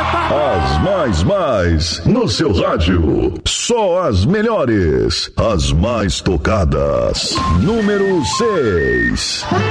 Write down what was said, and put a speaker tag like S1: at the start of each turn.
S1: As mais no seu rádio. Só as melhores, as mais tocadas. Número 6.